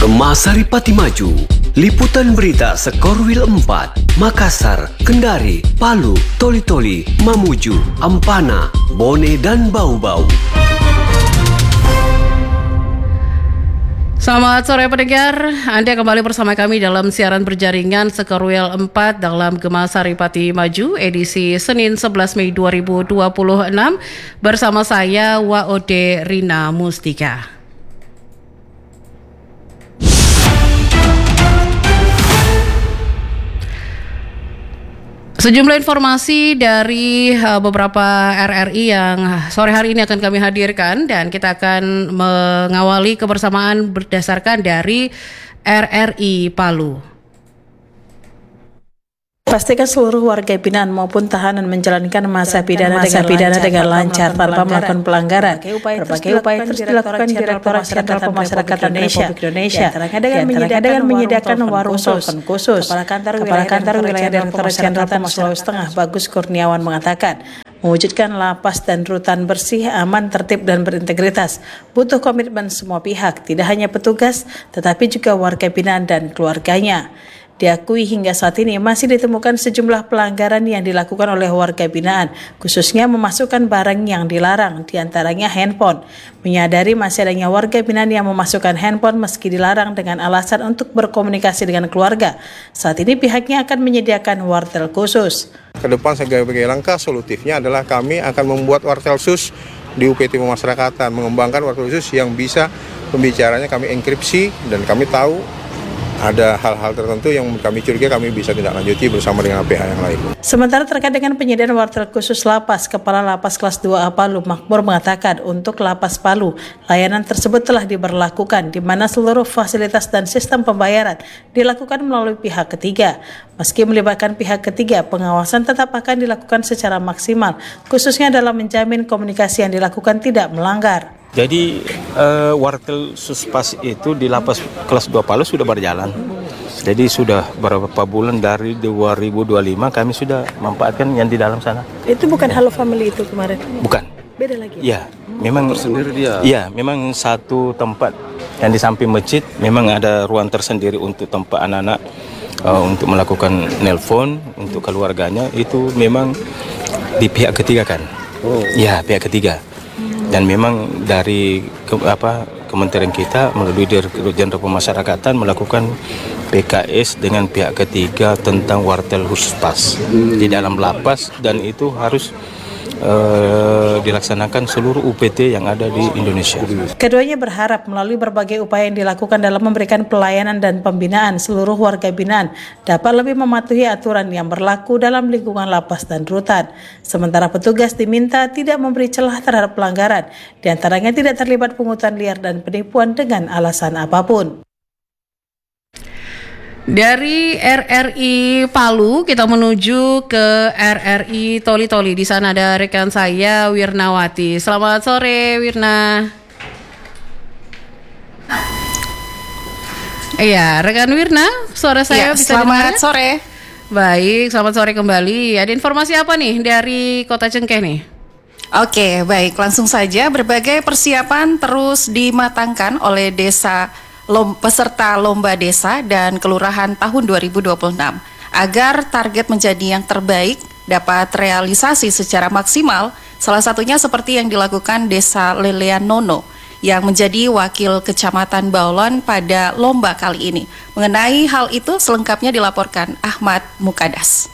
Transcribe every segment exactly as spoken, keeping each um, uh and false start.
Gema Saripati Maju, liputan berita Sekorwil empat, Makassar, Kendari, Palu, Toli-Toli, Mamuju, Ampana, Bone, dan Bau-Bau. Selamat sore pendengar, Anda kembali bersama kami dalam siaran berjaringan Sekorwil empat dalam Gema Saripati Maju edisi Senin sebelas Mei dua ribu dua puluh enam bersama saya Waode Rina Mustika. Sejumlah informasi dari uh, beberapa R R I yang sore hari ini akan kami hadirkan, dan kita akan mengawali kebersamaan berdasarkan dari R R I Palu. Pastikan seluruh warga binaan maupun tahanan menjalankan masa pidana masa dengan pidana lancar, dengan lancar tanpa melakukan pelanggaran. Berbagai upaya terus dilakukan Direktorat Jenderal Pemasyarakatan Republik Indonesia, dengan, dengan menyediakan warung sos khusus. Kepala Kantor Wilayah Direktorat Jenderal Sulawesi Tengah Bagus Kurniawan mengatakan, mewujudkan lapas dan rutan bersih, aman, tertib, dan berintegritas butuh komitmen semua pihak, tidak hanya petugas, tetapi juga warga binaan dan keluarganya. Diakui hingga saat ini masih ditemukan sejumlah pelanggaran yang dilakukan oleh warga binaan, khususnya memasukkan barang yang dilarang, diantaranya handphone. Menyadari masih adanya warga binaan yang memasukkan handphone meski dilarang dengan alasan untuk berkomunikasi dengan keluarga, saat ini pihaknya akan menyediakan wartel khusus. Kedepan sebagai langkah solutifnya adalah kami akan membuat wartel khusus di U P T Pemasyarakatan, mengembangkan wartel khusus yang bisa pembicaranya kami enkripsi, dan kami tahu ada hal-hal tertentu yang kami curiga kami bisa tidak lanjuti bersama dengan pihak yang lain. Sementara terkait dengan penyediaan wartel khusus lapas, Kepala Lapas Kelas dua A Palu Makmur mengatakan untuk Lapas Palu, layanan tersebut telah diberlakukan di mana seluruh fasilitas dan sistem pembayaran dilakukan melalui pihak ketiga. Meski melibatkan pihak ketiga, pengawasan tetap akan dilakukan secara maksimal, khususnya dalam menjamin komunikasi yang dilakukan tidak melanggar. Jadi uh, wartel suspas itu di Lapas Kelas dua Palu sudah berjalan. Jadi sudah beberapa bulan dari dua ribu dua puluh lima kami sudah memanfaatkan yang di dalam sana. Itu bukan Halo Family itu kemarin? Bukan. Beda lagi? Ya, memang tersendiri dia. Iya, memang satu tempat yang di samping masjid memang ada ruang tersendiri untuk tempat anak-anak uh, untuk melakukan nelpon untuk keluarganya, itu memang di pihak ketiga kan. Oh. Ya, pihak ketiga. Dan memang dari ke, apa, kementerian kita melalui Direktorat Jenderal Pemasyarakatan melakukan P K S dengan pihak ketiga tentang wartel khusus pas hmm. di dalam lapas, dan itu harus uh, dilaksanakan seluruh U P T yang ada di Indonesia. Keduanya berharap melalui berbagai upaya yang dilakukan dalam memberikan pelayanan dan pembinaan, seluruh warga binaan dapat lebih mematuhi aturan yang berlaku dalam lingkungan lapas dan rutan. Sementara petugas diminta tidak memberi celah terhadap pelanggaran, diantaranya tidak terlibat pungutan liar dan penipuan dengan alasan apapun. Dari R R I Palu kita menuju ke R R I Toli-Toli. Di sana ada rekan saya Wirnawati. Selamat sore Wirna. Iya, rekan Wirna, suara saya ya, bisa selamat dengar? Sore. Baik, selamat sore kembali. Ada informasi apa nih dari Kota Cengkeh nih? Oke, baik, langsung saja. Berbagai persiapan terus dimatangkan oleh desa Lom, peserta Lomba Desa dan Kelurahan tahun dua ribu dua puluh enam agar target menjadi yang terbaik dapat realisasi secara maksimal. Salah satunya seperti yang dilakukan Desa Lelean Nono yang menjadi wakil Kecamatan Baulan pada lomba kali ini. Mengenai hal itu selengkapnya dilaporkan Ahmad Mukadas.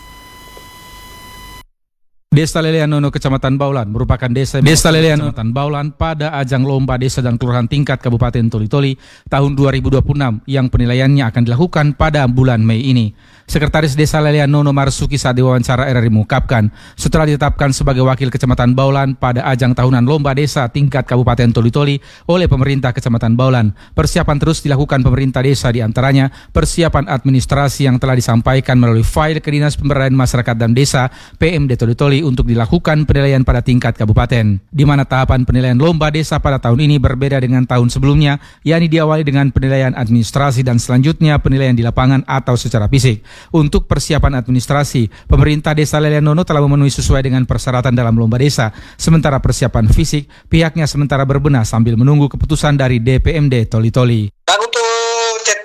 Desa Lelean Nono Kecamatan Baulan merupakan desa Desa Lelean Kecamatan Baulan pada ajang lomba desa dan kelurahan tingkat Kabupaten Toli-Toli tahun dua ribu dua puluh enam yang penilaiannya akan dilakukan pada bulan Mei ini. Sekretaris Desa Lelean Nono Marsuki saat diwawancara R R I mengungkapkan, setelah ditetapkan sebagai wakil Kecamatan Baulan pada ajang tahunan lomba desa tingkat Kabupaten Toli-Toli oleh pemerintah Kecamatan Baulan, persiapan terus dilakukan pemerintah desa, di antaranya persiapan administrasi yang telah disampaikan melalui file ke Dinas Pemberdayaan Masyarakat dan Desa P M D Toli-Toli untuk dilakukan penilaian pada tingkat kabupaten, di mana tahapan penilaian lomba desa pada tahun ini berbeda dengan tahun sebelumnya, yakni diawali dengan penilaian administrasi dan selanjutnya penilaian di lapangan atau secara fisik. Untuk persiapan administrasi, pemerintah Desa Lelean Nono telah memenuhi sesuai dengan persyaratan dalam lomba desa. Sementara persiapan fisik, pihaknya sementara berbenah sambil menunggu keputusan dari D P M D Toli-Toli. Dan untuk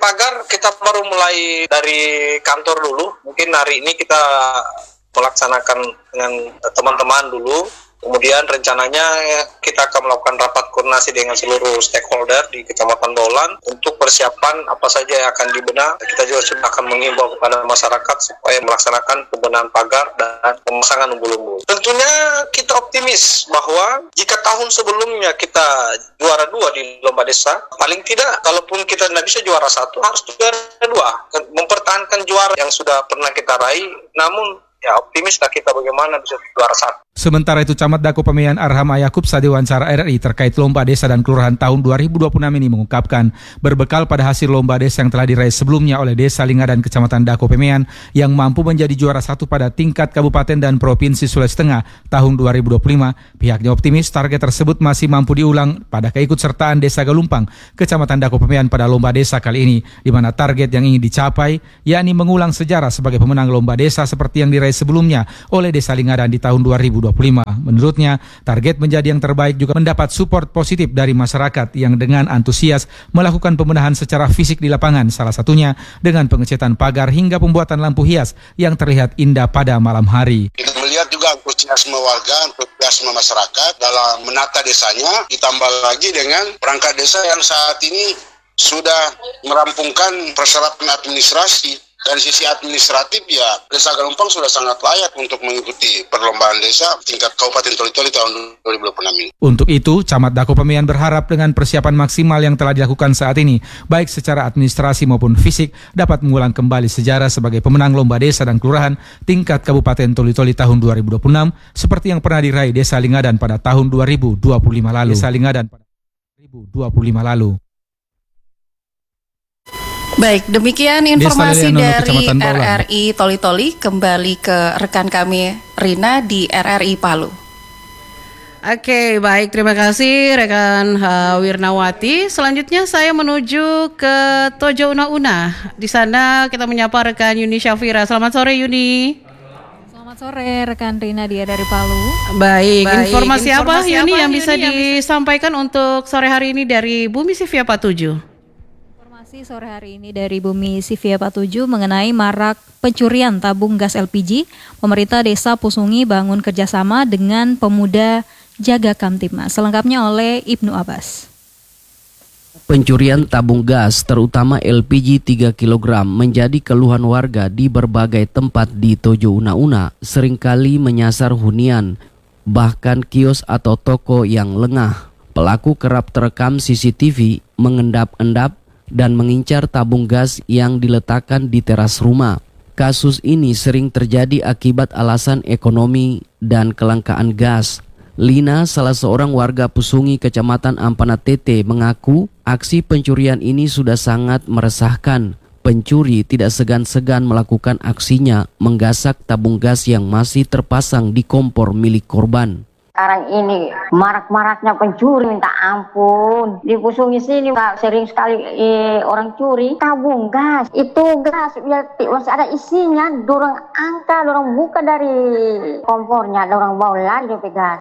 pagar kita baru mulai dari kantor dulu. Mungkin hari ini kita melaksanakan dengan teman-teman dulu. Kemudian rencananya kita akan melakukan rapat koordinasi dengan seluruh stakeholder di Kecamatan Baulan untuk persiapan apa saja yang akan dibenahi. Kita juga sudah akan mengimbau kepada masyarakat supaya melaksanakan pembenahan pagar dan pemasangan umbul-umbul. Tentunya kita optimis bahwa jika tahun sebelumnya kita juara dua di lomba desa, paling tidak kalaupun kita tidak bisa juara satu, harus juara dua. Mempertahankan juara yang sudah pernah kita raih, namun ya optimislah kita bagaimana bisa juara satu. Sementara itu, Camat Dako Pemilihan Arham Ayakub saat diwawancara R R I terkait lomba desa dan kelurahan tahun dua ribu dua puluh enam ini mengungkapkan, berbekal pada hasil lomba desa yang telah diraih sebelumnya oleh Desa Linga dan Kecamatan Dako Pemilihan yang mampu menjadi juara satu pada tingkat Kabupaten dan Provinsi Sulawesi Tengah tahun dua ribu dua puluh lima, pihaknya optimis target tersebut masih mampu diulang pada keikutsertaan Desa Galumpang, Kecamatan Dako Pemilihan pada lomba desa kali ini, di mana target yang ingin dicapai yakni mengulang sejarah sebagai pemenang lomba desa seperti yang diraih sebelumnya oleh Desa Lingadan di tahun dua ribu dua puluh lima. Menurutnya, target menjadi yang terbaik juga mendapat support positif dari masyarakat yang dengan antusias melakukan pembenahan secara fisik di lapangan, salah satunya dengan pengecetan pagar hingga pembuatan lampu hias yang terlihat indah pada malam hari. Kita melihat juga antusiasme warga, antusiasme masyarakat dalam menata desanya, ditambah lagi dengan perangkat desa yang saat ini sudah merampungkan persyaratan administrasi. Dan sisi administratif ya, Desa Galumpang sudah sangat layak untuk mengikuti perlombaan desa tingkat Kabupaten Toli-Toli tahun dua ribu dua puluh enam ini. Untuk itu, Camat Dako Pemilihan berharap dengan persiapan maksimal yang telah dilakukan saat ini, baik secara administrasi maupun fisik, dapat mengulang kembali sejarah sebagai pemenang lomba desa dan kelurahan tingkat Kabupaten Toli-Toli tahun dua ribu dua puluh enam, seperti yang pernah diraih Desa Lingadan pada tahun dua ribu dua puluh lima lalu. Desa Lingadan pada dua ribu dua puluh lima lalu. Baik, demikian informasi dari Baulan. R R I Toli-Toli. Kembali ke rekan kami Rina di R R I Palu. Oke, baik, terima kasih rekan uh, Wirnawati. Selanjutnya saya menuju ke Tojo Una-Una. Di sana kita menyapa rekan Yuni Syafira. Selamat sore Yuni. Selamat sore rekan Rina dia dari Palu. Baik, Baik informasi, informasi apa Yuni apa, yang Yuni bisa yang disampaikan bisa... untuk sore hari ini dari Bumi Sivia Patuju? Sore hari ini dari Bumi Sivia Patuju mengenai marak pencurian tabung gas L P G, pemerintah Desa Pusungi bangun kerjasama dengan pemuda Jaga Kamtibmas. Selengkapnya oleh Ibnu Abbas. Pencurian tabung gas terutama L P G tiga kilogram menjadi keluhan warga di berbagai tempat di Tojo Una-Una, seringkali menyasar hunian, bahkan kios atau toko yang lengah. Pelaku kerap terekam C C T V mengendap-endap dan mengincar tabung gas yang diletakkan di teras rumah. Kasus ini sering terjadi akibat alasan ekonomi dan kelangkaan gas. Lina, salah seorang warga Pusungi, Kecamatan Ampana Tete, mengaku aksi pencurian ini sudah sangat meresahkan. Pencuri tidak segan-segan melakukan aksinya menggasak tabung gas yang masih terpasang di kompor milik korban. Sekarang ini marak-maraknya pencuri minta ampun. Di Pusungi sini sering sekali eh, orang curi tabung gas. Itu gas ya, masih ada isinya. Dorong angka, dorong buka dari kompornya, dorong bawa lagi ke gas.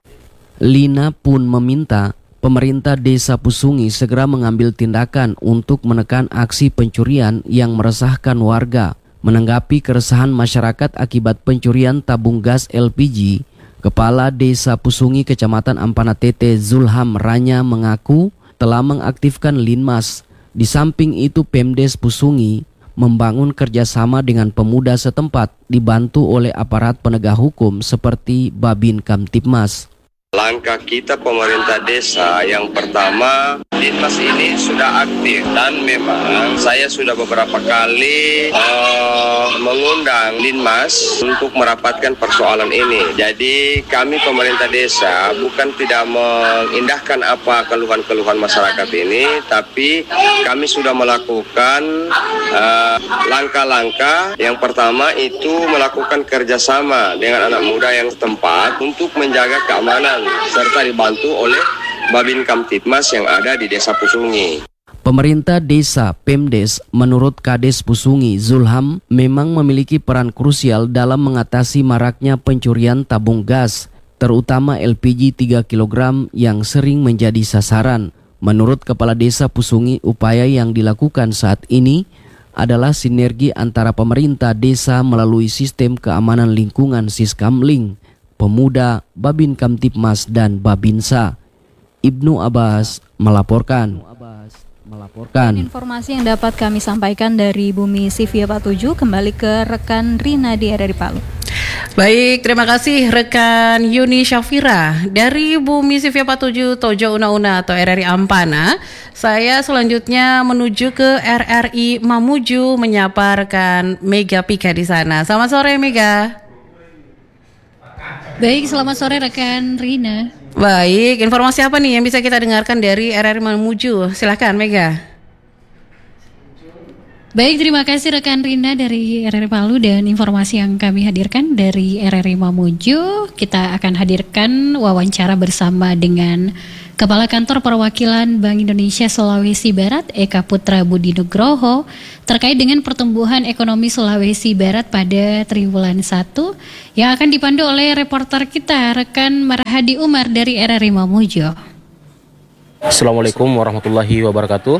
Lina pun meminta pemerintah Desa Pusungi segera mengambil tindakan untuk menekan aksi pencurian yang meresahkan warga. Menanggapi keresahan masyarakat akibat pencurian tabung gas L P G, Kepala Desa Pusungi Kecamatan Ampana Tete Zulham Ranya mengaku telah mengaktifkan Linmas. Di samping itu Pemdes Pusungi membangun kerjasama dengan pemuda setempat dibantu oleh aparat penegak hukum seperti Babin Kamtibmas. Langkah kita pemerintah desa yang pertama, Linmas ini sudah aktif dan memang saya sudah beberapa kali uh, mengundang Linmas untuk merapatkan persoalan ini. Jadi kami pemerintah desa bukan tidak mengindahkan apa keluhan-keluhan masyarakat ini, tapi kami sudah melakukan uh, langkah-langkah. Yang pertama itu melakukan kerjasama dengan anak muda yang setempat untuk menjaga keamanan, serta dibantu oleh Babin Kamtibmas yang ada di Desa Pusungi. Pemerintah desa Pemdes menurut Kades Pusungi Zulham memang memiliki peran krusial dalam mengatasi maraknya pencurian tabung gas, terutama L P G tiga kilogram yang sering menjadi sasaran. Menurut Kepala Desa Pusungi, upaya yang dilakukan saat ini adalah sinergi antara pemerintah desa melalui sistem keamanan lingkungan Siskamling, Pemuda, Babin Kamtipmas, dan Babinsa. Ibnu Abbas melaporkan. melaporkan. Informasi yang dapat kami sampaikan dari Bumi Sivia Pak tujuh, kembali ke rekan Rina di dari Palu. Baik, terima kasih rekan Yuni Syafira dari Bumi Sivia Pak tujuh Tojo Una-Una atau R R I Ampana. Saya selanjutnya menuju ke R R I Mamuju menyapa rekan Mega Pika di sana. Selamat sore Mega. Baik, selamat sore rekan Rina. Baik, informasi apa nih yang bisa kita dengarkan dari R R I Mamuju? Silakan Mega. Baik, terima kasih rekan Rina dari R R I Palu, dan informasi yang kami hadirkan dari R R I Mamuju, kita akan hadirkan wawancara bersama dengan Kepala Kantor Perwakilan Bank Indonesia Sulawesi Barat, Eka Putra Budi Nugroho, terkait dengan pertumbuhan ekonomi Sulawesi Barat pada triwulan satu yang akan dipandu oleh reporter kita, rekan Marhadi Umar dari R R I Mamuju. Assalamualaikum warahmatullahi wabarakatuh.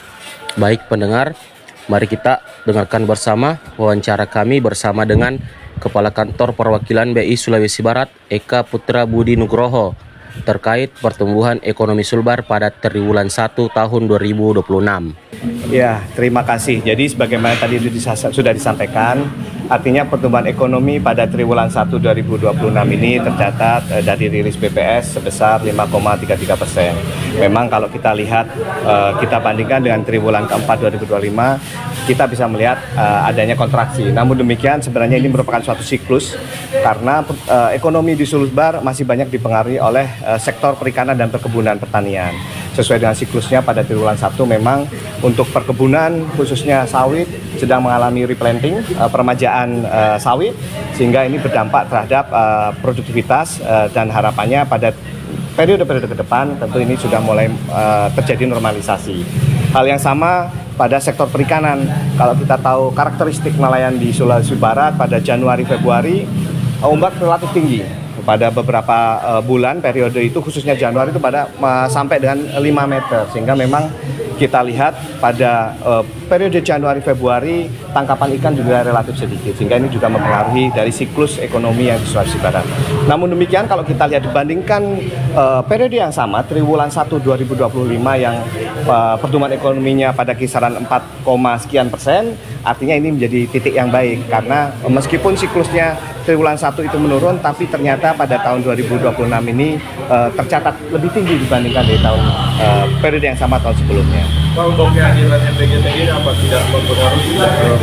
Baik pendengar, mari kita dengarkan bersama wawancara kami bersama dengan Kepala Kantor Perwakilan B I Sulawesi Barat, Eka Putra Budi Nugroho, terkait pertumbuhan ekonomi Sulbar pada triwulan satu tahun dua ribu dua puluh enam. Ya, terima kasih. Jadi sebagaimana tadi sudah disampaikan, artinya pertumbuhan ekonomi pada triwulan satu dua ribu dua puluh enam ini tercatat eh, dari rilis B P S sebesar lima koma tiga tiga persen. Memang kalau kita lihat, eh, kita bandingkan dengan triwulan keempat dua ribu dua puluh lima, kita bisa melihat eh, adanya kontraksi. Namun demikian sebenarnya ini merupakan suatu siklus karena eh, ekonomi di Sulbar masih banyak dipengaruhi oleh eh, sektor perikanan dan perkebunan pertanian. Sesuai dengan siklusnya pada triwulan satu memang untuk perkebunan khususnya sawit sedang mengalami replanting, uh, peremajaan uh, sawit, sehingga ini berdampak terhadap uh, produktivitas uh, dan harapannya pada periode-periode ke depan tentu ini sudah mulai uh, terjadi normalisasi. Hal yang sama pada sektor perikanan. Kalau kita tahu karakteristik nelayan di Sulawesi Barat pada Januari Februari, ombak relatif tinggi. Pada beberapa uh, bulan periode itu khususnya Januari itu pada uh, sampai dengan lima meter, sehingga memang kita lihat pada uh, periode Januari Februari tangkapan ikan juga relatif sedikit, sehingga ini juga mempengaruhi dari siklus ekonomi yang di Sulawesi Barat. Namun demikian kalau kita lihat dibandingkan uh, periode yang sama triwulan satu dua ribu dua puluh lima yang uh, pertumbuhan ekonominya pada kisaran empat, sekian persen, artinya ini menjadi titik yang baik karena uh, meskipun siklusnya triwulan satu itu menurun, tapi ternyata pada tahun dua ribu dua puluh enam ini uh, tercatat lebih tinggi dibandingkan dari tahun uh, periode yang sama tahun sebelumnya. Untuk kehadiran M B G T ini apa tidak mempengaruhi?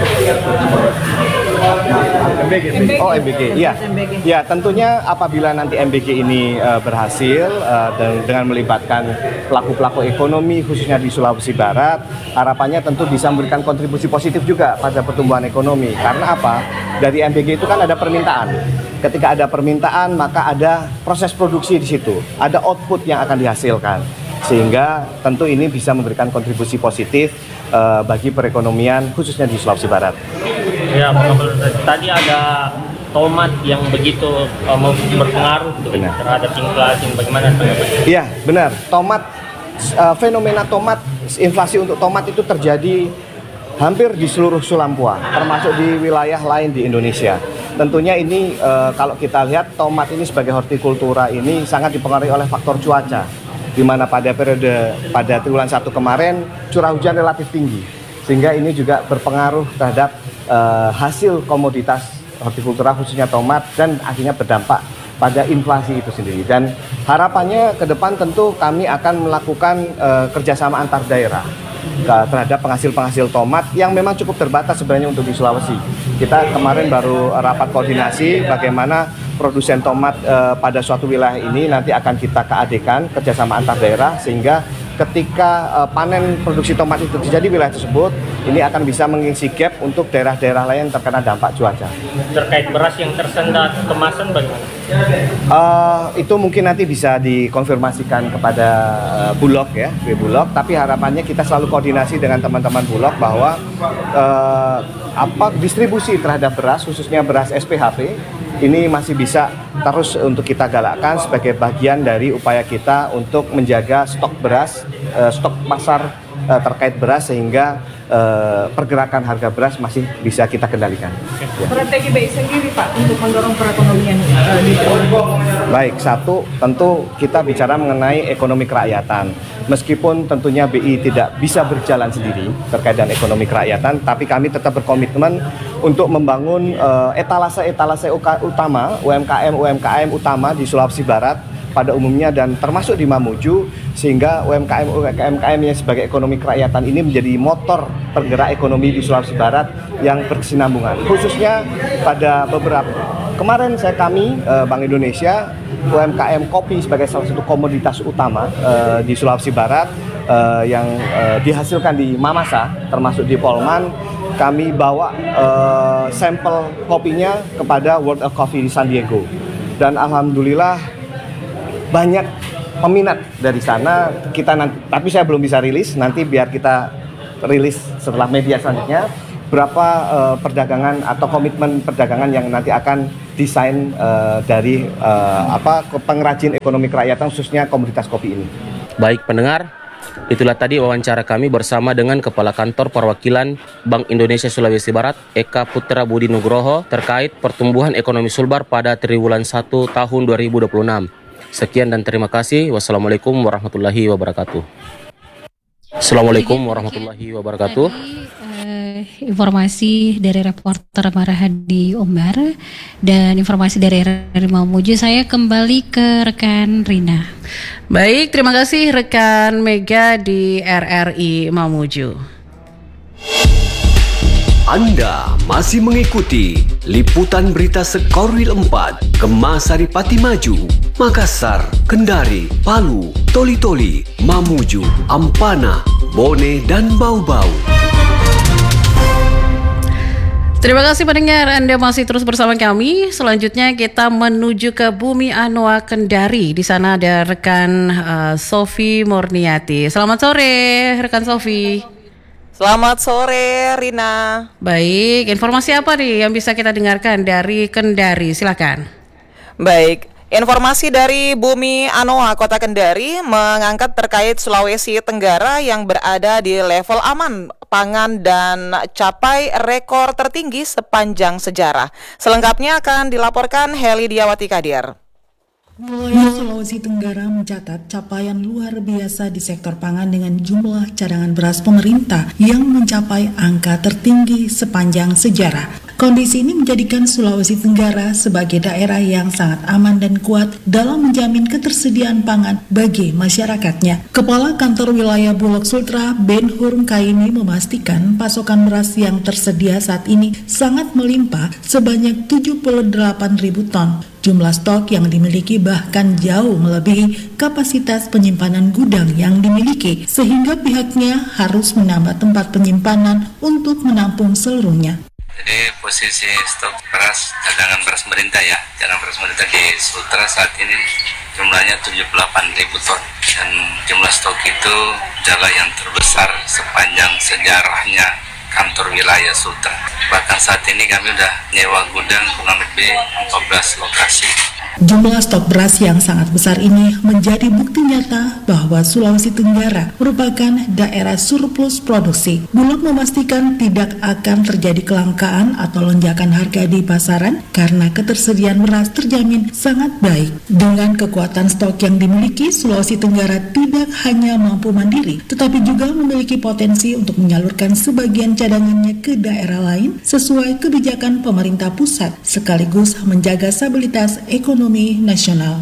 M B G, oh M B G, iya, ya tentunya apabila nanti M B G ini uh, berhasil uh, dan dengan melibatkan pelaku-pelaku ekonomi khususnya di Sulawesi Barat, harapannya tentu bisa memberikan kontribusi positif juga pada pertumbuhan ekonomi. Karena apa? Dari M B G itu kan ada permintaan. Ketika ada permintaan maka ada proses produksi di situ, ada output yang akan dihasilkan. Sehingga tentu ini bisa memberikan kontribusi positif uh, bagi perekonomian khususnya di Sulawesi Barat. Ya, tadi ada tomat yang begitu uh, berpengaruh benar. terhadap inflasi, bagaimana tanggapannya? Iya, benar. Tomat, uh, fenomena tomat, inflasi untuk tomat itu terjadi hampir di seluruh Sulampua, termasuk di wilayah lain di Indonesia. Tentunya ini uh, kalau kita lihat tomat ini sebagai hortikultura ini sangat dipengaruhi oleh faktor cuaca, di mana pada periode pada triwulan satu kemarin curah hujan relatif tinggi, sehingga ini juga berpengaruh terhadap uh, hasil komoditas hortikultura khususnya tomat dan akhirnya berdampak pada inflasi itu sendiri. Dan harapannya ke depan tentu kami akan melakukan uh, kerjasama antar daerah terhadap penghasil-penghasil tomat yang memang cukup terbatas sebenarnya untuk di Sulawesi. Kita kemarin baru rapat koordinasi bagaimana produsen tomat eh, pada suatu wilayah ini nanti akan kita keadekan kerjasama antar daerah, sehingga ketika uh, panen produksi tomat itu terjadi di wilayah tersebut, ini akan bisa mengisi gap untuk daerah-daerah lain yang terkena dampak cuaca. Terkait beras yang tersendat kemasan bagaimana? Uh, itu mungkin nanti bisa dikonfirmasikan kepada uh, Bulog ya, Bulog. Tapi harapannya kita selalu koordinasi dengan teman-teman Bulog bahwa uh, apa distribusi terhadap beras, khususnya beras S P H P, ini masih bisa terus untuk kita galakkan sebagai bagian dari upaya kita untuk menjaga stok beras uh, stok pasar uh, terkait beras sehingga uh, pergerakan harga beras masih bisa kita kendalikan. Ya. Strategi B I sendiri Pak untuk mendorong perekonomian uh, di Baik, satu tentu kita bicara mengenai ekonomi kerakyatan. Meskipun tentunya B I tidak bisa berjalan sendiri terkait dengan ekonomi kerakyatan, tapi kami tetap berkomitmen untuk membangun uh, etalase-etalase utama U M K M U M K M utama di Sulawesi Barat pada umumnya dan termasuk di Mamuju, sehingga U M K M U M K M yang sebagai ekonomi kerakyatan ini menjadi motor penggerak ekonomi di Sulawesi Barat yang berkesinambungan. Khususnya pada beberapa kemarin saya kami uh, Bank Indonesia U M K M kopi sebagai salah satu komoditas utama uh, di Sulawesi Barat uh, yang uh, dihasilkan di Mamasa termasuk di Polman. Kami bawa uh, sampel kopinya kepada World of Coffee di San Diego dan alhamdulillah banyak peminat dari sana. Kita nanti, tapi saya belum bisa rilis, nanti biar kita rilis setelah media selanjutnya berapa uh, perdagangan atau komitmen perdagangan yang nanti akan desain uh, dari uh, apa pengrajin ekonomi kerakyatan khususnya komoditas kopi ini. Baik pendengar, itulah tadi wawancara kami bersama dengan Kepala Kantor Perwakilan Bank Indonesia Sulawesi Barat, Eka Putra Budi Nugroho, terkait pertumbuhan ekonomi Sulbar pada triwulan satu tahun dua ribu dua puluh enam. Sekian dan terima kasih. Wassalamualaikum warahmatullahi wabarakatuh. Assalamualaikum warahmatullahi wabarakatuh. Uh, informasi dari reporter Marahadi Omar dan informasi dari R R I Mamuju. Saya kembali ke rekan Rina. Baik, terima kasih rekan Mega di R R I Mamuju. Anda masih mengikuti liputan berita Sekorwil empat, Gemas Saripati Maju, Makassar, Kendari, Palu, Toli-Toli, Mamuju, Ampana, Bone, dan Bau-Bau. Terima kasih pendengar, Anda masih terus bersama kami. Selanjutnya kita menuju ke Bumi Anoa Kendari. Di sana ada rekan uh, Sofi Murniati. Selamat sore, rekan Sofi. Selamat sore, Rina. Baik, informasi apa nih yang bisa kita dengarkan dari Kendari? Silakan. Baik, informasi dari Bumi Anoa Kota Kendari mengangkat terkait Sulawesi Tenggara yang berada di level aman pangan dan capai rekor tertinggi sepanjang sejarah. Selengkapnya akan dilaporkan Heli Diawati Kadir. Wilayah Sulawesi Tenggara mencatat capaian luar biasa di sektor pangan dengan jumlah cadangan beras pemerintah yang mencapai angka tertinggi sepanjang sejarah. Kondisi ini menjadikan Sulawesi Tenggara sebagai daerah yang sangat aman dan kuat dalam menjamin ketersediaan pangan bagi masyarakatnya. Kepala Kantor Wilayah Bulog Sultra, Ben Hur Kaini, memastikan pasokan beras yang tersedia saat ini sangat melimpah sebanyak tujuh puluh delapan ribu ton. Jumlah stok yang dimiliki bahkan jauh melebihi kapasitas penyimpanan gudang yang dimiliki, sehingga pihaknya harus menambah tempat penyimpanan untuk menampung seluruhnya. Jadi posisi stok beras, cadangan beras pemerintah ya, cadangan beras pemerintah di Sultra saat ini jumlahnya tujuh puluh delapan ribu ton. Dan jumlah stok itu adalah yang terbesar sepanjang sejarahnya kantor wilayah Sultra. Bahkan saat ini kami sudah nyewa gudang kurang lebih empat belas lokasi. Jumlah stok beras yang sangat besar ini menjadi bukti nyata bahwa Sulawesi Tenggara merupakan daerah surplus produksi. Bulog memastikan tidak akan terjadi kelangkaan atau lonjakan harga di pasaran karena ketersediaan beras terjamin sangat baik. Dengan kekuatan stok yang dimiliki, Sulawesi Tenggara tidak hanya mampu mandiri, tetapi juga memiliki potensi untuk menyalurkan sebagian cadangannya ke daerah lain sesuai kebijakan pemerintah pusat, sekaligus menjaga stabilitas ekonomi nasional.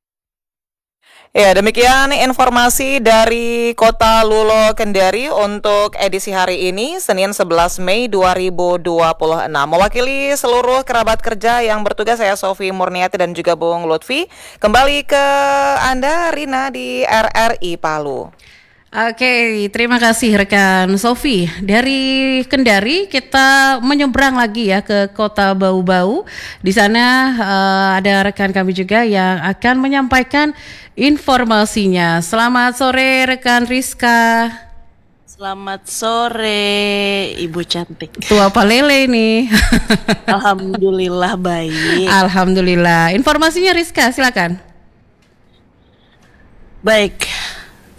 Ya, demikian informasi dari Kota Lulo Kendari untuk edisi hari ini, Senin sebelas Mei dua ribu dua puluh enam. Mewakili seluruh kerabat kerja yang bertugas, saya Sofi Murniati dan juga Bung Lutfi. Kembali ke Anda, Rina, di R R I Palu. Oke, terima kasih rekan Sofi. Dari Kendari kita menyeberang lagi ya ke Kota Bau-Bau. Di sana uh, ada rekan kami juga yang akan menyampaikan informasinya. Selamat sore rekan Rizka. Selamat sore Ibu cantik. Tua apa lele nih? Alhamdulillah baik. Alhamdulillah. Informasinya Rizka, silakan. Baik.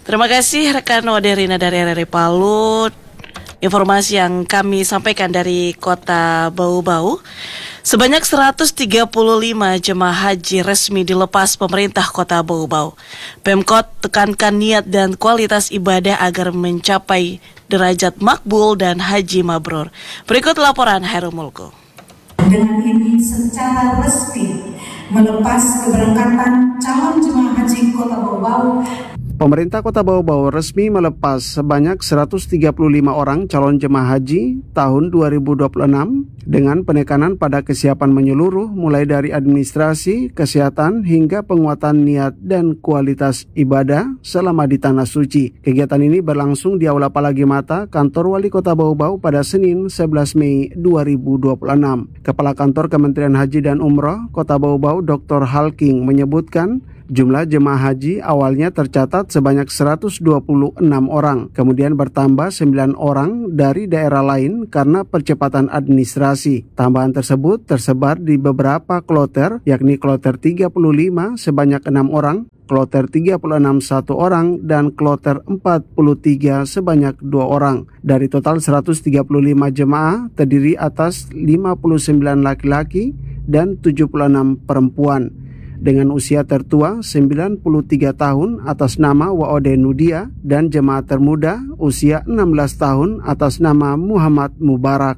Terima kasih rekan Waderina dari R R I Palu. Informasi yang kami sampaikan dari Kota Bau-Bau, sebanyak seratus tiga puluh lima jemaah haji resmi dilepas pemerintah Kota Bau-Bau. Pemkot tekankan niat dan kualitas ibadah agar mencapai derajat makbul dan haji mabrur. Berikut laporan Hairul Mulku. Dengan ini secara resmi melepas keberangkatan calon jemaah haji Kota Bau-Bau. Pemerintah Kota Bau-Bau resmi melepas sebanyak seratus tiga puluh lima orang calon jemaah haji tahun dua ribu dua puluh enam dengan penekanan pada kesiapan menyeluruh mulai dari administrasi, kesehatan hingga penguatan niat dan kualitas ibadah selama di Tanah Suci. Kegiatan ini berlangsung di Aula Palagi Mata, Kantor Wali Kota Bau-Bau pada Senin sebelas Mei dua ribu dua puluh enam. Kepala Kantor Kementerian Haji dan Umroh Kota Bau-Bau Doktor Halking menyebutkan jumlah jemaah haji awalnya tercatat sebanyak seratus dua puluh enam orang, kemudian bertambah sembilan orang dari daerah lain karena percepatan administrasi. Tambahan tersebut tersebar di beberapa kloter, yakni kloter tiga puluh lima sebanyak enam orang, kloter tiga puluh enam satu orang, dan kloter empat puluh tiga sebanyak dua orang. Dari total seratus tiga puluh lima jemaah terdiri atas lima puluh sembilan laki-laki dan tujuh puluh enam perempuan. Dengan usia tertua sembilan puluh tiga tahun atas nama Waode Nudia dan jemaah termuda usia enam belas tahun atas nama Muhammad Mubarak.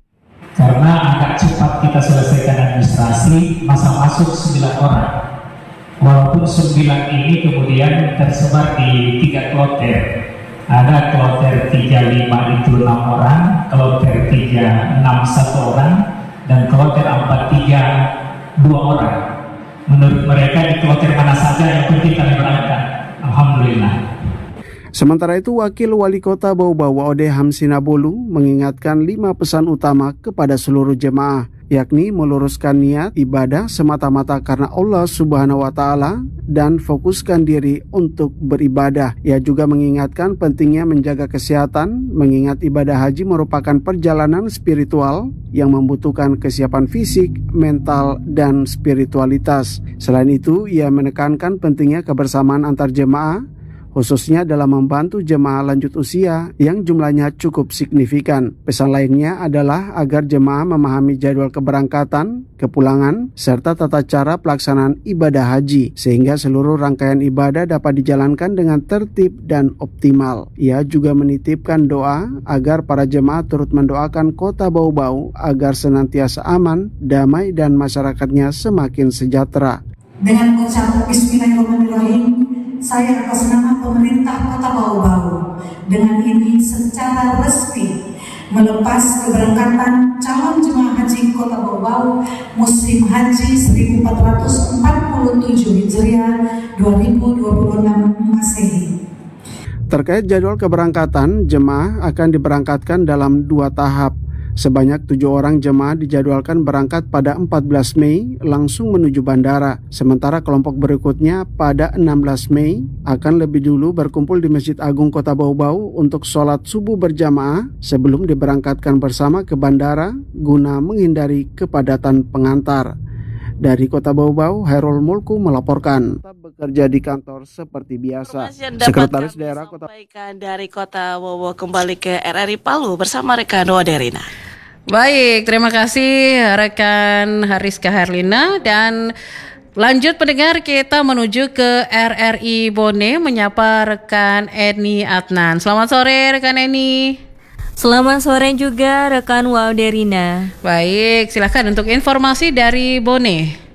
Karena agak cepat kita selesaikan administrasi, masa masuk sembilan orang. Walaupun sembilan ini kemudian tersebar di tiga kloter. Ada kloter tiga puluh lima itu enam orang, kloter tiga puluh enam satu orang, dan kloter empat puluh tiga dua orang. Menurut mereka di kloter mana saja yang penting kami berangkat. Alhamdulillah. Sementara itu, Wakil Wali Kota Bau-Bau Waode Hamsinabolu mengingatkan lima pesan utama kepada seluruh jemaah, yakni meluruskan niat ibadah semata-mata karena Allah Subhanahu wa Ta'ala dan fokuskan diri untuk beribadah. Ia juga mengingatkan pentingnya menjaga kesehatan, mengingat ibadah haji merupakan perjalanan spiritual yang membutuhkan kesiapan fisik, mental, dan spiritualitas. Selain itu, ia menekankan pentingnya kebersamaan antar jemaah, khususnya dalam membantu jemaah lanjut usia yang jumlahnya cukup signifikan. Pesan lainnya adalah agar jemaah memahami jadwal keberangkatan, kepulangan, serta tata cara pelaksanaan ibadah haji, sehingga seluruh rangkaian ibadah dapat dijalankan dengan tertib dan optimal. Ia juga menitipkan doa agar para jemaah turut mendoakan Kota Bau-Bau agar senantiasa aman, damai, dan masyarakatnya semakin sejahtera. Dengan ucapan Bismillahirrahmanirrahim, saya atas nama pemerintah Kota Bau-Bau dengan ini secara resmi melepas keberangkatan calon jemaah haji Kota Bau-Bau musim haji seribu empat ratus empat puluh tujuh Hijriah dua ribu dua puluh enam Masehi. Terkait jadwal keberangkatan, jemaah akan diberangkatkan dalam dua tahap. Sebanyak tujuh orang jemaah dijadwalkan berangkat pada empat belas Mei langsung menuju bandara. Sementara kelompok berikutnya pada enam belas Mei akan lebih dulu berkumpul di Masjid Agung Kota Bau-Bau untuk sholat subuh berjamaah sebelum diberangkatkan bersama ke bandara guna menghindari kepadatan pengantar. Dari Kota Bau-Bau, Hairul Mulku melaporkan. Tetap bekerja di kantor seperti biasa. Sekretaris Daerah Kota dari Kota Bau-Bau kembali ke R R I Palu bersama rekan Waderina. Baik, terima kasih rekan Hariska Herlina, dan lanjut pendengar kita menuju ke R R I Bone menyapa rekan Eni Adnan. Selamat sore rekan Eni. Selamat sore juga rekan Waderina. Baik, silakan untuk informasi dari Bone.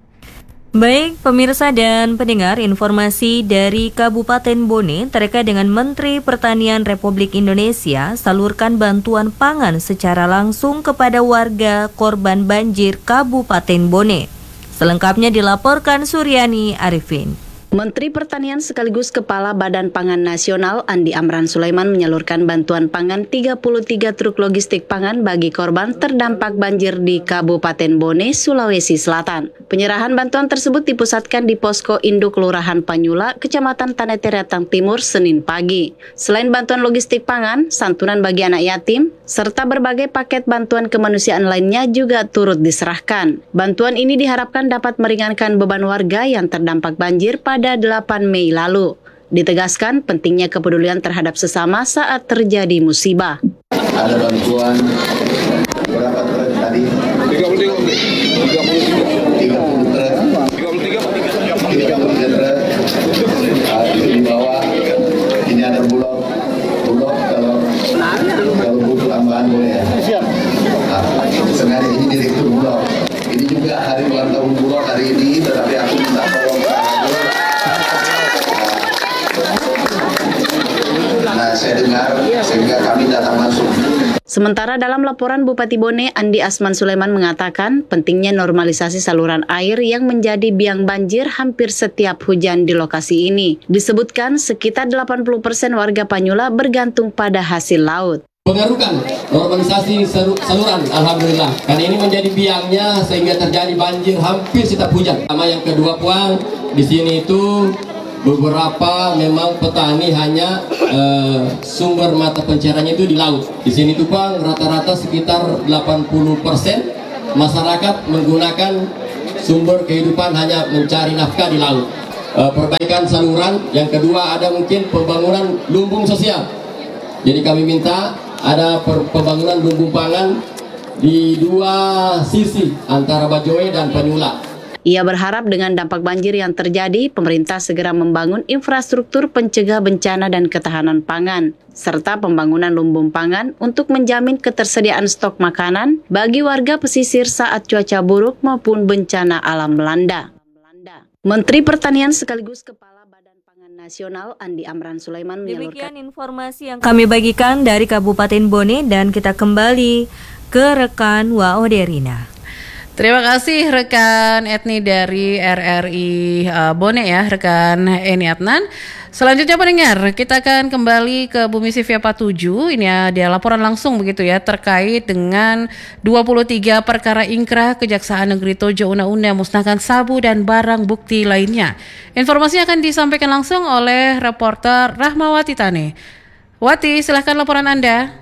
Baik, pemirsa dan pendengar, informasi dari Kabupaten Bone terkait dengan Menteri Pertanian Republik Indonesia salurkan bantuan pangan secara langsung kepada warga korban banjir Kabupaten Bone. Selengkapnya dilaporkan Suryani Arifin. Menteri Pertanian sekaligus Kepala Badan Pangan Nasional Andi Amran Sulaiman menyalurkan bantuan pangan tiga puluh tiga truk logistik pangan bagi korban terdampak banjir di Kabupaten Bone, Sulawesi Selatan. Penyerahan bantuan tersebut dipusatkan di Posko Induk Kelurahan Panyula, Kecamatan Taneteratang Timur, Senin pagi. Selain bantuan logistik pangan, santunan bagi anak yatim, serta berbagai paket bantuan kemanusiaan lainnya juga turut diserahkan. Bantuan ini diharapkan dapat meringankan beban warga yang terdampak banjir pada delapan Mei lalu. Ditegaskan pentingnya kepedulian terhadap sesama saat terjadi musibah. Ada bantuan berapa truk tadi? tiga puluh tiga. tiga puluh truk. tiga puluh tiga tiga puluh tiga truk. Uh, itu di bawah. Ini ada bulog. Bulog kalau kalau butuh tambahan boleh ya. Siap. Nah, sengaja ini direktur bulog. Ini juga hari ulang tahun bulog hari ini, tetapi aku minta tolong Pak Hadur. Nah, saya dengar sehingga kami datang langsung. Sementara dalam laporan Bupati Bone, Andi Asman Sulaiman mengatakan pentingnya normalisasi saluran air yang menjadi biang banjir hampir setiap hujan di lokasi ini. Disebutkan sekitar delapan puluh persen warga Panyula bergantung pada hasil laut. Mengaruhkan normalisasi saluran, alhamdulillah. Karena ini menjadi biangnya sehingga terjadi banjir hampir setiap hujan. Sama yang kedua puang di sini itu beberapa memang petani hanya uh, sumber mata pencahariannya itu di laut. Di sini tuh Bang rata-rata sekitar delapan puluh persen masyarakat menggunakan sumber kehidupan hanya mencari nafkah di laut. Uh, perbaikan saluran, yang kedua ada mungkin pembangunan lumbung sosial. Jadi kami minta ada pembangunan lumbung pangan di dua sisi antara Bajoe dan Panyula. Ia berharap dengan dampak banjir yang terjadi, pemerintah segera membangun infrastruktur pencegah bencana dan ketahanan pangan, serta pembangunan lumbung pangan untuk menjamin ketersediaan stok makanan bagi warga pesisir saat cuaca buruk maupun bencana alam melanda. Menteri Pertanian sekaligus Kepala Badan Pangan Nasional Andi Amran Sulaiman menyalurkan Demikian informasi yang kami bagikan dari Kabupaten Bone, dan kita kembali ke rekan Waoderina. Terima kasih rekan Etni dari R R I uh, Bone ya, rekan Eni Adnan. Selanjutnya pendengar, kita akan kembali ke Bumi C V A empat puluh tujuh. Ini ada laporan langsung begitu ya terkait dengan dua puluh tiga perkara ingkrah Kejaksaan Negeri Tojo Una-Una musnahkan sabu dan barang bukti lainnya. Informasinya akan disampaikan langsung oleh reporter Rahmawati Tane. Wati, silahkan laporan Anda.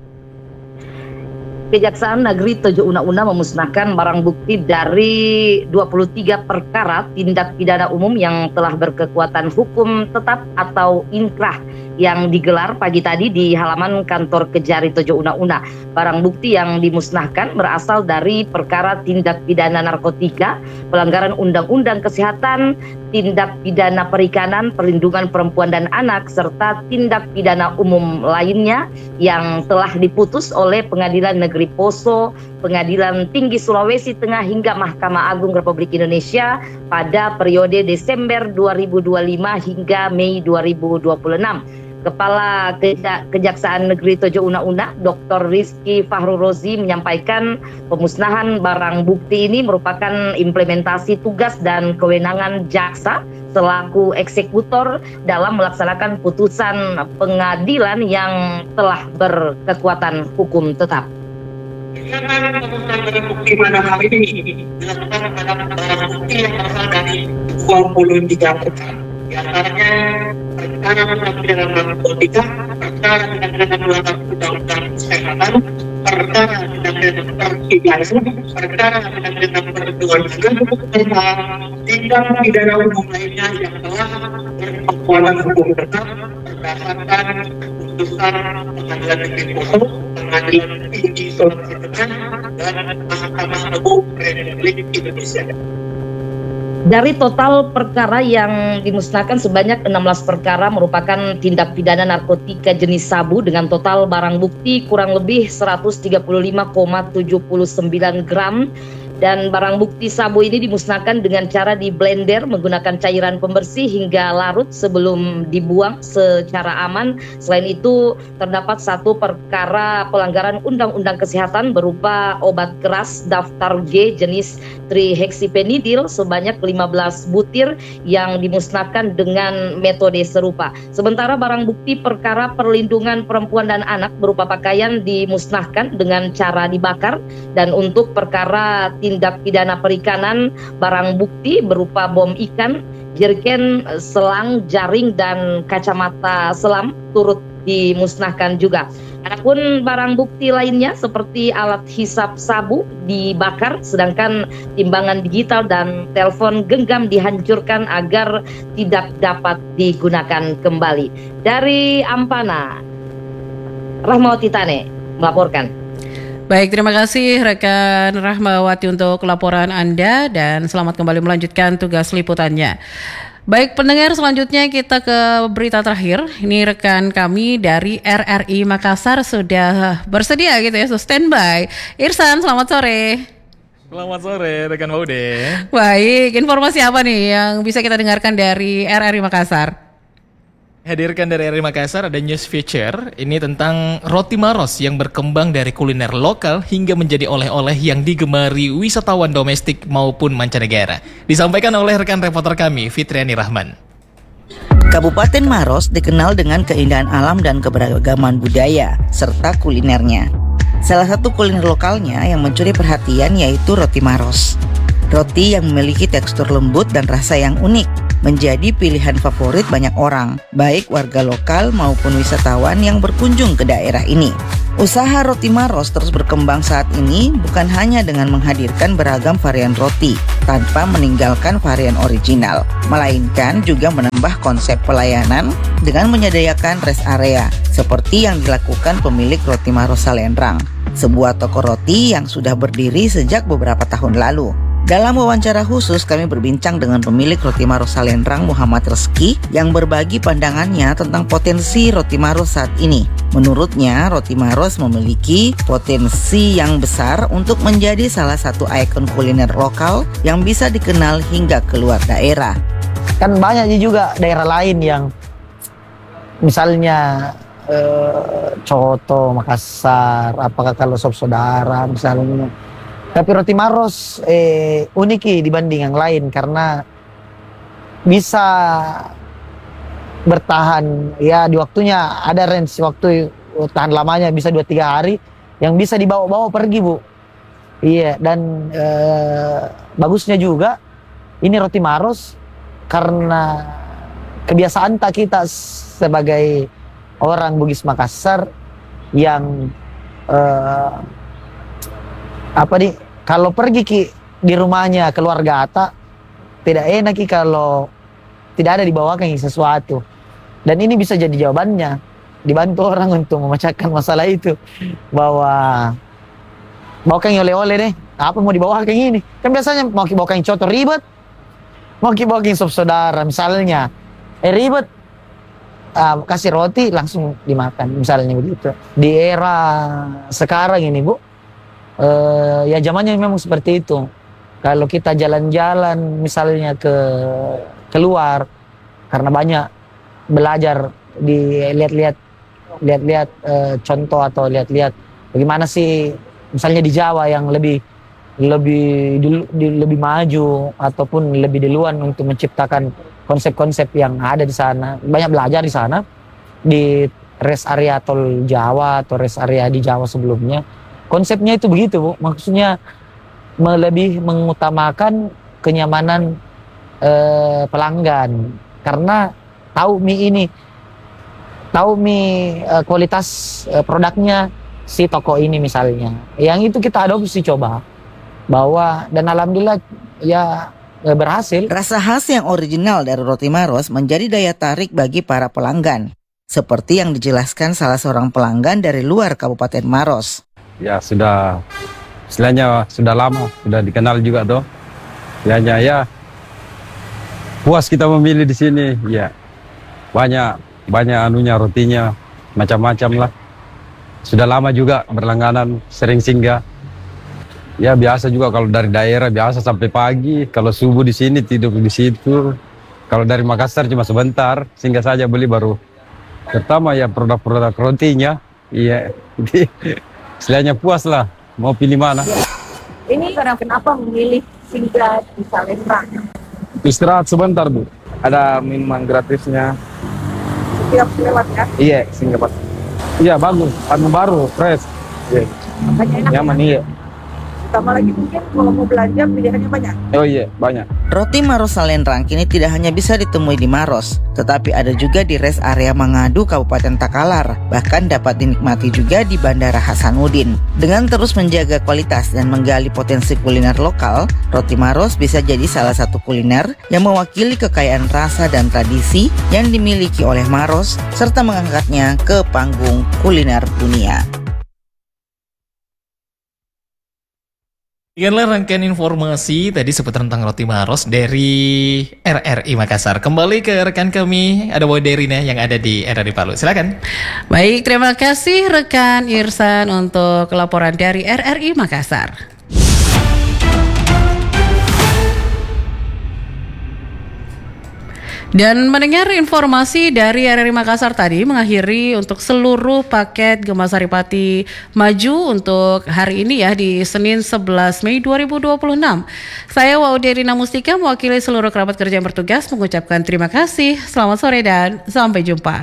Kejaksaan Negeri Tojo Una-Una memusnahkan barang bukti dari dua puluh tiga perkara tindak pidana umum yang telah berkekuatan hukum tetap atau inkrah yang digelar pagi tadi di halaman kantor Kejari Tojo Una-Una. Barang bukti yang dimusnahkan berasal dari perkara tindak pidana narkotika, pelanggaran undang-undang kesehatan, tindak pidana perikanan, perlindungan perempuan dan anak, serta tindak pidana umum lainnya yang telah diputus oleh Pengadilan Negeri Poso, Pengadilan Tinggi Sulawesi Tengah hingga Mahkamah Agung Republik Indonesia pada periode Desember dua ribu dua puluh lima hingga Mei dua ribu dua puluh enam. Kepala Kejaksaan Negeri Tojo Una-Una, Doktor Rizky Fahru Rozi menyampaikan pemusnahan barang bukti ini merupakan implementasi tugas dan kewenangan jaksa selaku eksekutor dalam melaksanakan putusan pengadilan yang telah berkekuatan hukum tetap. Barang bukti pada hari ini dilakukan pada barang bukti yang berasal dari dua puluh tiga perkara. Di antaranya perkara tindak pidana narkotika, perkara tindak pidana melanggar undang-undang kesehatan, perkara tindak pidana persidangan, perkara tindak pidana perlindungan anak, serta tindak pidana umum lainnya yang telah berkekuatan hukum tetap berdasarkan putusan Pengadilan Negeri Poso, Pengadilan Tinggi Sulawesi Tengah, dan Mahkamah Agung Republik Indonesia. Dari total perkara yang dimusnahkan sebanyak enam belas perkara merupakan tindak pidana narkotika jenis sabu dengan total barang bukti kurang lebih seratus tiga puluh lima koma tujuh sembilan gram. Dan barang bukti sabu ini dimusnahkan dengan cara di blender menggunakan cairan pembersih hingga larut sebelum dibuang secara aman. Selain itu terdapat satu perkara pelanggaran undang-undang kesehatan berupa obat keras daftar G jenis trihexyphenidyl sebanyak lima belas butir yang dimusnahkan dengan metode serupa. Sementara barang bukti perkara perlindungan perempuan dan anak berupa pakaian dimusnahkan dengan cara dibakar. Dan untuk perkara tindak pidana perikanan, barang bukti berupa bom ikan, jerigen, selang, jaring, dan kacamata selam turut dimusnahkan juga. Adapun barang bukti lainnya seperti alat hisap sabu dibakar, sedangkan timbangan digital dan telepon genggam dihancurkan agar tidak dapat digunakan kembali. Dari Ampana, Rahmawati Tane melaporkan. Baik, terima kasih rekan Rahmawati untuk laporan Anda dan selamat kembali melanjutkan tugas liputannya. Baik pendengar, selanjutnya kita ke berita terakhir. Ini rekan kami dari R R I Makassar sudah bersedia gitu ya, so standby. Irsan, selamat sore. Selamat sore rekan Maude. Baik, informasi apa nih yang bisa kita dengarkan dari R R I Makassar? Hadirkan dari R R I Makassar ada news feature ini tentang roti maros yang berkembang dari kuliner lokal hingga menjadi oleh-oleh yang digemari wisatawan domestik maupun mancanegara. Disampaikan oleh rekan reporter kami Fitriani Rahman. Kabupaten Maros dikenal dengan keindahan alam dan keberagaman budaya serta kulinernya. Salah satu kuliner lokalnya yang mencuri perhatian yaitu roti maros. Roti yang memiliki tekstur lembut dan rasa yang unik menjadi pilihan favorit banyak orang, baik warga lokal maupun wisatawan yang berkunjung ke daerah ini. Usaha roti maros terus berkembang saat ini bukan hanya dengan menghadirkan beragam varian roti tanpa meninggalkan varian original, melainkan juga menambah konsep pelayanan dengan menyediakan rest area seperti yang dilakukan pemilik Roti Maros Salendrang, sebuah toko roti yang sudah berdiri sejak beberapa tahun lalu. Dalam wawancara khusus kami berbincang dengan pemilik Roti Maros Salendrang, Muhammad Reski, yang berbagi pandangannya tentang potensi roti maros saat ini. Menurutnya, roti maros memiliki potensi yang besar untuk menjadi salah satu ikon kuliner lokal yang bisa dikenal hingga keluar daerah. Kan banyak juga daerah lain yang misalnya eh, Coto, Makassar, apakah kalau sop saudara misalnya. Tapi roti maros eh, unik dibanding yang lain karena bisa bertahan ya di waktunya, ada range waktu tahan lamanya bisa dua tiga hari yang bisa dibawa-bawa pergi Bu. Iya, dan eh, bagusnya juga ini roti maros karena kebiasaan tak kita sebagai orang Bugis Makassar yang eh, apa nih, kalau pergi ki di rumahnya keluarga Ata tidak enak ki kalau tidak ada dibawakan sesuatu, dan ini bisa jadi jawabannya, dibantu orang untuk memecahkan masalah itu, bahwa bawakan oleh-oleh deh, apa mau dibawakan ini, kan biasanya mau bawakan coto ribet, mau bawakan sop saudara misalnya eh ribet, uh, kasih roti langsung dimakan misalnya begitu. Di era sekarang ini Bu, Uh, ya zamannya memang seperti itu. Kalau kita jalan-jalan misalnya ke keluar, karena banyak belajar di lihat-lihat lihat-lihat uh, contoh atau lihat-lihat bagaimana sih misalnya di Jawa yang lebih lebih di, di, lebih maju ataupun lebih duluan untuk menciptakan konsep-konsep yang ada di sana. Banyak belajar di sana di rest area tol Jawa atau rest area di Jawa sebelumnya. Konsepnya itu begitu Bu, maksudnya lebih mengutamakan kenyamanan eh, pelanggan, karena tahu mie ini, tahu mie eh, kualitas eh, produknya si toko ini misalnya, yang itu kita adopsi coba, bahwa dan alhamdulillah ya eh, berhasil. Rasa khas yang original dari roti maros menjadi daya tarik bagi para pelanggan, seperti yang dijelaskan salah seorang pelanggan dari luar Kabupaten Maros. Ya sudah, istilahnya sudah lama, sudah dikenal juga tuh. Istilahnya ya puas kita memilih di sini. Ya banyak banyak anunya, rotinya macam-macam lah. Sudah lama juga berlangganan, sering singgah. Ya biasa juga kalau dari daerah biasa sampai pagi. Kalau subuh di sini tidur di situ. Kalau dari Makassar cuma sebentar, singgah saja beli baru. Pertama ya produk-produk rotinya. Iya. Istilahnya puas lah, mau pilih mana. Ini kenapa memilih singgah di Salendrang? Istirahat sebentar Bu, ada minuman gratisnya. Setiap lewat ya? Iya, singgah Pak. Iya bagus, anu baru, fresh. Iya. Nyaman iya. Tambah lagi mungkin kalau mau belanja pilihannya banyak. Oh iya, banyak. Roti Maros Salendrang kini tidak hanya bisa ditemui di Maros, tetapi ada juga di rest area Mangadu, Kabupaten Takalar. Bahkan dapat dinikmati juga di Bandara Hasanuddin. Dengan terus menjaga kualitas dan menggali potensi kuliner lokal, Roti Maros bisa jadi salah satu kuliner yang mewakili kekayaan rasa dan tradisi yang dimiliki oleh Maros, serta mengangkatnya ke panggung kuliner dunia. Demikianlah rangkaian informasi tadi seputar tentang Roti Maros dari R R I Makassar. Kembali ke rekan kami, ada Boy Derina yang ada di R R I Palu. Silakan. Baik, terima kasih rekan Irsan untuk laporan dari R R I Makassar. Dan mendengar informasi dari R R I Makassar tadi mengakhiri untuk seluruh paket Gema Saripati Maju untuk hari ini ya di Senin sebelas Mei dua ribu dua puluh enam. Saya Wauderina Mustika mewakili seluruh kerabat kerja yang bertugas mengucapkan terima kasih. Selamat sore dan sampai jumpa.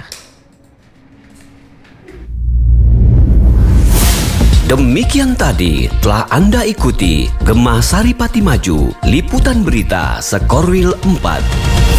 Demikian tadi telah Anda ikuti Gema Saripati Maju, liputan berita Sekorwil empat.